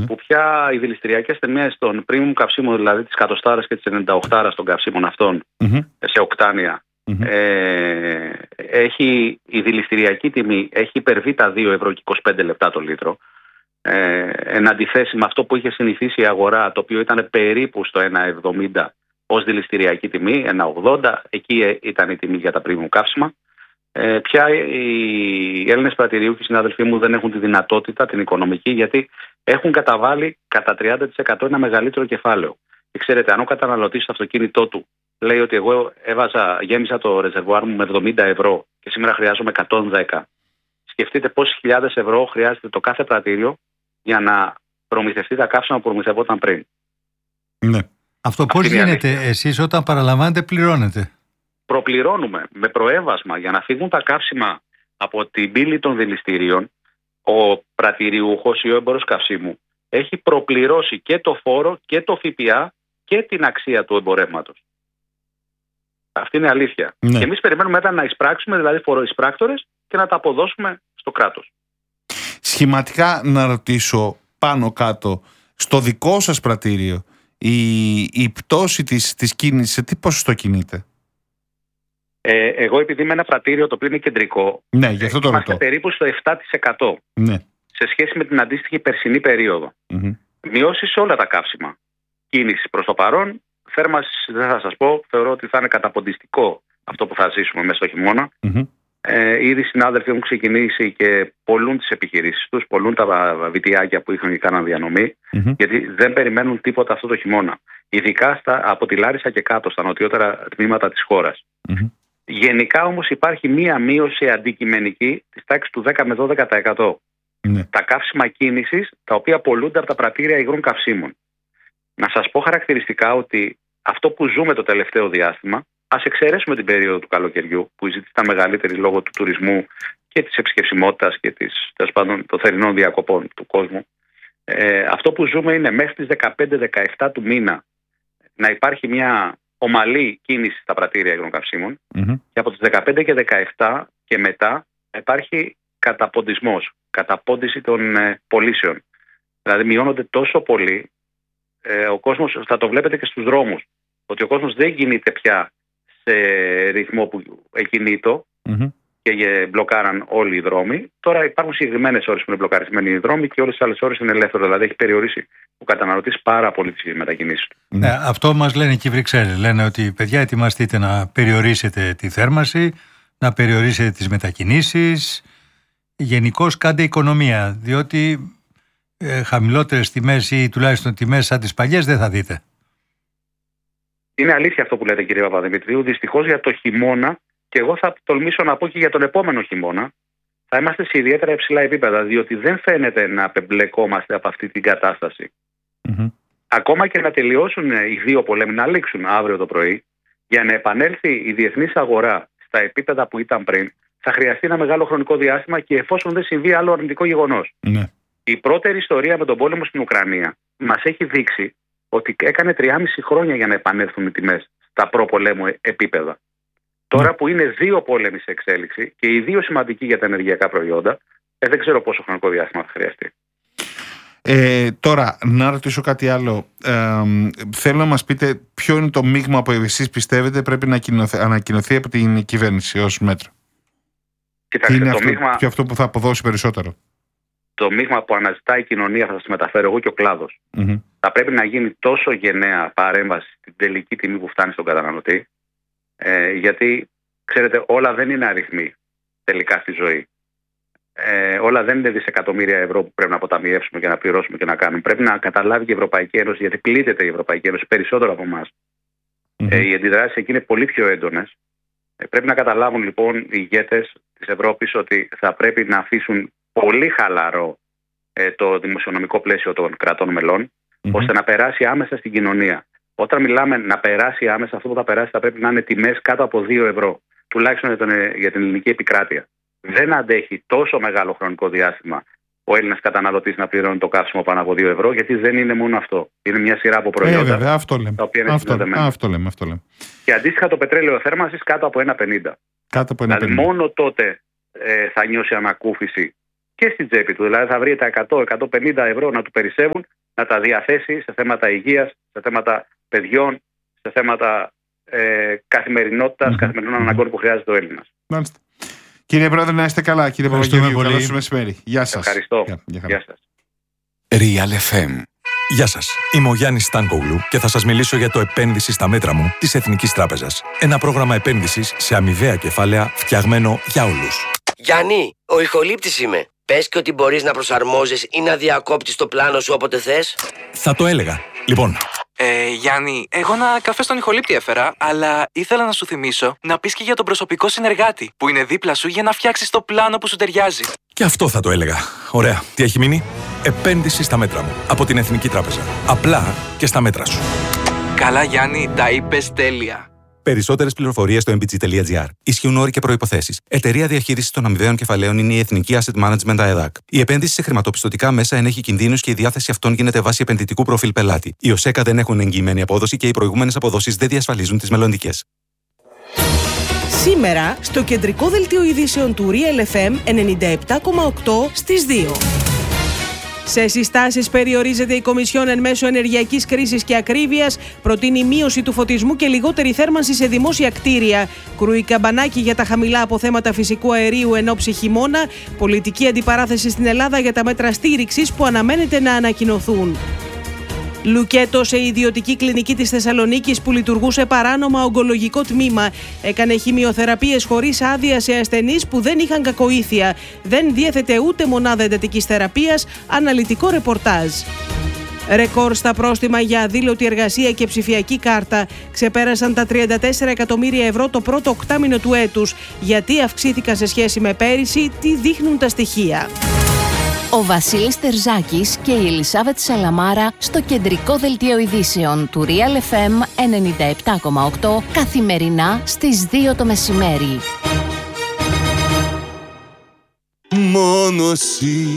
που πια οι δηληστηριακές τιμές των premium καυσίμων, δηλαδή της 100 και της 98 των καυσίμων αυτών, σε οκτάνια, η δηληστηριακή τιμή έχει υπερβεί τα 2 ευρώ και 25 λεπτά το λίτρο. Εν αντιθέσει με αυτό που είχε συνηθίσει η αγορά, το οποίο ήταν περίπου στο 1,70 ως δηληστηριακή τιμή, 1,80, εκεί ήταν η τιμή για τα premium καύσιμα. Πια οι Έλληνες πρατηριούχοι συνάδελφοί μου δεν έχουν τη δυνατότητα, την οικονομική, γιατί έχουν καταβάλει κατά 30% ένα μεγαλύτερο κεφάλαιο. Και ξέρετε, αν ο καταναλωτής στο αυτοκίνητό του λέει ότι εγώ γέμισα το ρεζερβουάρ μου με 70 ευρώ και σήμερα χρειάζομαι 110, σκεφτείτε πόσες χιλιάδες ευρώ χρειάζεται το κάθε πρατήριο για να προμηθευτεί τα καύσιμα που προμηθευόταν πριν. Ναι. Αυτό πώς γίνεται? Εσείς όταν παραλαμβάνετε πληρώνετε? Προπληρώνουμε με προέβασμα για να φύγουν τα καύσιμα από την πύλη των δηληστηρίων. Ο πρατηριούχος ή ο έμπορος καυσίμου έχει προπληρώσει και το φόρο και το ΦΠΑ και την αξία του εμπορεύματος. Αυτή είναι αλήθεια. Ναι. Και εμείς περιμένουμε μετά να εισπράξουμε, δηλαδή φοροεισπράκτορες, και να τα αποδώσουμε στο κράτος. Σχηματικά να ρωτήσω πάνω κάτω, στο δικό σας πρατήριο η πτώση της κίνησης σε τι ποσοστό κινείται? Εγώ επειδή είμαι ένα πρατήριο το οποίο είναι κεντρικό, ναι, γι' αυτό το είμαστε περίπου στο 7%, ναι, σε σχέση με την αντίστοιχη περσινή περίοδο. Μειώσει σε όλα τα καύσιμα. Κίνηση προς το παρόν, θέρμανση δεν θα σας πω, θεωρώ ότι θα είναι καταποντιστικό αυτό που θα ζήσουμε μέσα στο χειμώνα. Ήδη οι συνάδελφοι έχουν ξεκινήσει και πολλούν τις επιχειρήσεις τους, πολλούν τα βιτιάκια που είχαν και κάναν διανομή, γιατί δεν περιμένουν τίποτα αυτό το χειμώνα. Ειδικά από τη Λάρισα και κάτω, στα νοτιότερα τμήματα της χώρας. Γενικά όμως υπάρχει μία μείωση αντικειμενική της τάξης του 10 με 12%. Τα καύσιμα κίνησης, τα οποία πολλούνται από τα πρατήρια υγρών καυσίμων. Να σας πω χαρακτηριστικά ότι αυτό που ζούμε το τελευταίο διάστημα, ας εξαιρέσουμε την περίοδο του καλοκαιριού, που η ζήτηση ήταν μεγαλύτερη λόγω του τουρισμού και της επισκεψιμότητας και των θερινών διακοπών του κόσμου. Αυτό που ζούμε είναι μέχρι τις 15-17 του μήνα να υπάρχει μια ομαλή κίνηση στα πρατήρια υγρών καυσίμων, και από τις 15 και 17 και μετά υπάρχει καταποντισμός, καταπόντιση των πωλήσεων. Δηλαδή μειώνονται τόσο πολύ, ο κόσμος, θα το βλέπετε και στους δρόμους, ότι ο κόσμος δεν κινείται πια σε ρυθμό που εκινήτω και μπλοκάραν όλοι οι δρόμοι. Τώρα υπάρχουν συγκεκριμένες ώρες που είναι μπλοκαρισμένοι οι δρόμοι και όλες τις άλλες ώρες είναι ελεύθερο. Δηλαδή έχει περιορίσει ο καταναλωτής πάρα πολύ τις μετακινήσεις του. Ναι, αυτό μας λένε και οι Βρυξέλλες. Λένε ότι παιδιά, ετοιμαστείτε να περιορίσετε τη θέρμανση, να περιορίσετε τις μετακινήσεις. Γενικώς κάντε οικονομία, διότι χαμηλότερες τιμές ή τουλάχιστον τιμές σαν τις παλιές δεν θα δείτε. Είναι αλήθεια αυτό που λέτε, κύριε Παπαδημητρίου. Δυστυχώς για το χειμώνα, και εγώ θα τολμήσω να πω και για τον επόμενο χειμώνα, θα είμαστε σε ιδιαίτερα υψηλά επίπεδα, διότι δεν φαίνεται να απεμπλεκόμαστε από αυτή την κατάσταση. Ακόμα και να τελειώσουν οι δύο πολέμοι, να λήξουν αύριο το πρωί, για να επανέλθει η διεθνής αγορά στα επίπεδα που ήταν πριν, θα χρειαστεί ένα μεγάλο χρονικό διάστημα, και εφόσον δεν συμβεί άλλο αρνητικό γεγονός. Η πρώτερη ιστορία με τον πόλεμο στην Ουκρανία μας έχει δείξει ότι έκανε 3,5 χρόνια για να επανέλθουν οι τιμές στα προπολέμου επίπεδα. Τώρα που είναι δύο πόλεμοι σε εξέλιξη και οι δύο σημαντικοί για τα ενεργειακά προϊόντα, δεν ξέρω πόσο χρονικό διάστημα θα χρειαστεί. Τώρα, να ρωτήσω κάτι άλλο. Θέλω να μας πείτε ποιο είναι το μείγμα που εσείς πιστεύετε πρέπει να ανακοινωθεί από την κυβέρνηση ως μέτρο. Κοιτάξτε, είναι αυτό που θα αποδώσει περισσότερο? Το μείγμα που αναζητάει η κοινωνία, θα σας μεταφέρω εγώ και ο κλάδος. Θα πρέπει να γίνει τόσο γενναία παρέμβαση στην τελική τιμή που φτάνει στον καταναλωτή, γιατί ξέρετε, όλα δεν είναι αριθμοί τελικά στη ζωή. Όλα δεν είναι δισεκατομμύρια ευρώ που πρέπει να αποταμιεύσουμε και να πληρώσουμε και να κάνουμε. Πρέπει να καταλάβει και η Ευρωπαϊκή Ένωση, γιατί πλήττεται η Ευρωπαϊκή Ένωση περισσότερο από εμάς. Οι αντιδράσεις εκεί είναι πολύ πιο έντονες. Πρέπει να καταλάβουν λοιπόν οι ηγέτες της Ευρώπης ότι θα πρέπει να αφήσουν πολύ χαλαρό το δημοσιονομικό πλαίσιο των κρατών μελών, ώστε να περάσει άμεσα στην κοινωνία. Όταν μιλάμε να περάσει άμεσα, αυτό που θα περάσει θα πρέπει να είναι τιμές κάτω από 2 ευρώ, τουλάχιστον για την ελληνική επικράτεια. Δεν αντέχει τόσο μεγάλο χρονικό διάστημα ο Έλληνας καταναλωτής να πληρώνει το καύσιμο πάνω από 2 ευρώ, γιατί δεν είναι μόνο αυτό. Είναι μια σειρά από προϊόντα. Βέβαια, αυτό λέμε. Τα οποία είναι αυτό λέμε. Και αντίστοιχα το πετρέλαιο θέρμανσης κάτω από 1,50. Δηλαδή μόνο τότε θα νιώσει ανακούφιση και στην τσέπη του. Δηλαδή θα βρει τα 100-150 ευρώ να του περισσεύουν να τα διαθέσει σε θέματα υγείας, σε θέματα παιδιών, σε θέματα καθημερινότητας, καθημερινών αναγκών που χρειάζεται ο Έλληνας. Μάλιστα. Κύριε Πρόεδρε, να είστε καλά. Κύριε Παπαγεωργίου, καλό σας μεσημέρι. Γεια σας. Ευχαριστώ. Γεια σας. Real FM. Γεια σας. Είμαι ο Γιάννης Στάνκογλου και θα σας μιλήσω για το επένδυση στα μέτρα μου της Εθνικής Τράπεζας. Ένα πρόγραμμα επένδυσης σε αμοιβαία κεφάλαια φτιαγμένο για όλους. Γιάννη, ο ηχολήπτης είμαι. Πες και ότι μπορείς να προσαρμόζεις ή να διακόπτεις το πλάνο σου όποτε θες. Θα το έλεγα. Λοιπόν. Γιάννη, εγώ ένα καφέ στον ηχολήπτη έφερα, αλλά ήθελα να σου θυμίσω να πεις και για τον προσωπικό συνεργάτη που είναι δίπλα σου για να φτιάξεις το πλάνο που σου ταιριάζει. Και αυτό θα το έλεγα. Ωραία. Τι έχει μείνει? Επένδυση στα μέτρα μου. Από την Εθνική Τράπεζα. Απλά και στα μέτρα σου. Καλά, Γιάννη, τα είπες τέλεια. Περισσότερες πληροφορίες στο mbg.gr. Ισχύουν όροι και προϋποθέσεις. Εταιρεία διαχείρισης των αμοιβαίων κεφαλαίων είναι η Εθνική Asset Management ΑΕΔΑΚ. Η επένδυση σε χρηματοπιστωτικά μέσα ενέχει κινδύνους και η διάθεση αυτών γίνεται βάσει επενδυτικού προφίλ πελάτη. Οι ΟΣΕΚΑ δεν έχουν εγγυημένη απόδοση και οι προηγούμενες αποδόσεις δεν διασφαλίζουν τις μελλοντικές. Σήμερα, στο κεντρικό δελτίο ειδήσεων του Real FM 97,8 στις 2. Σε συστάσεις περιορίζεται η Κομισιόν εν μέσω ενεργειακής κρίσης και ακρίβειας, προτείνει μείωση του φωτισμού και λιγότερη θέρμανση σε δημόσια κτίρια. Κρούει καμπανάκι για τα χαμηλά αποθέματα φυσικού αερίου εν ώψη χειμώνα, πολιτική αντιπαράθεση στην Ελλάδα για τα μέτρα στήριξης που αναμένεται να ανακοινωθούν. Λουκέτο σε ιδιωτική κλινική της Θεσσαλονίκης που λειτουργούσε παράνομα ογκολογικό τμήμα. Έκανε χημειοθεραπείες χωρίς άδεια σε ασθενείς που δεν είχαν κακοήθεια. Δεν διέθετε ούτε μονάδα εντατικής θεραπείας, αναλυτικό ρεπορτάζ. Ρεκόρ στα πρόστιμα για αδήλωτη εργασία και ψηφιακή κάρτα. Ξεπέρασαν τα 34 εκατομμύρια ευρώ το πρώτο οκτάμηνο του έτους. Γιατί αυξήθηκαν σε σχέση με πέρυσι, τι δείχνουν τα στοιχεία. Ο Βασίλης Τερζάκης και η Ελισάβετ Σαλαμάρα στο κεντρικό δελτίο ειδήσεων του Real FM 97,8 καθημερινά στις 2 το μεσημέρι. Μόνο εσύ